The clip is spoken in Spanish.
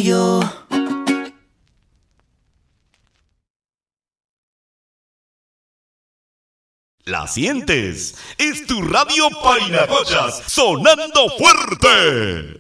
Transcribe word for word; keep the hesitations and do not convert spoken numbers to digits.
yo. La sientes, es tu radio Painacochas, sonando fuerte.